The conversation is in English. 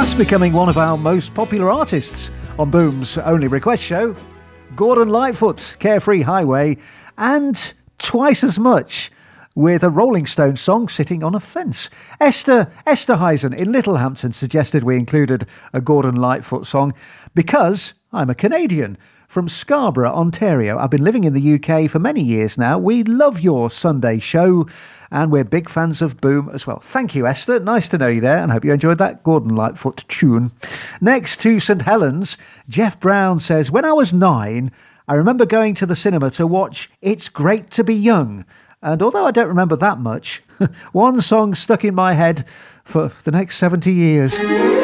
fast becoming one of our most popular artists on Boom's Only Request show. Gordon Lightfoot, Carefree Highway, and twice as much with a Rolling Stones song, Sitting on a Fence. Esther Heisen in Littlehampton suggested we included a Gordon Lightfoot song because I'm a Canadian from Scarborough, Ontario. I've been living in the UK for many years now. We love your Sunday show and we're big fans of Boom as well. Thank you, Esther. Nice to know you there and hope you enjoyed that Gordon Lightfoot tune. Next to St Helens, Jeff Brown says, when I was 9, I remember going to the cinema to watch It's Great to Be Young. And although I don't remember that much, one song stuck in my head for the next 70 years.